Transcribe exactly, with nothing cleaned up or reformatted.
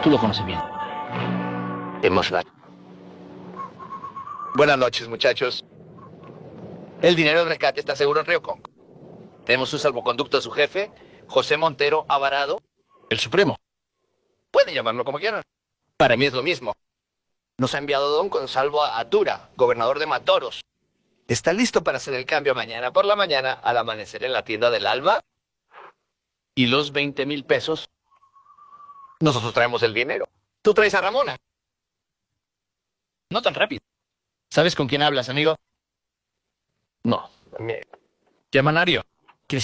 Tú lo conoces bien. Hemos la... Buenas noches, muchachos. El dinero del rescate está seguro en Río Conco. Tenemos un salvoconducto a su jefe, José Montero Alvarado. El Supremo. Pueden llamarlo como quieran. Para mí es lo mismo. Nos ha enviado don Gonzalo Atura, gobernador de Matoros. ¿Está listo para hacer el cambio mañana por la mañana al amanecer en la tienda del Alba? ¿Y los veinte mil pesos? Nosotros traemos el dinero. Tú traes a Ramona. No tan rápido. ¿Sabes con quién hablas, amigo? No. Me- Llama a Nario.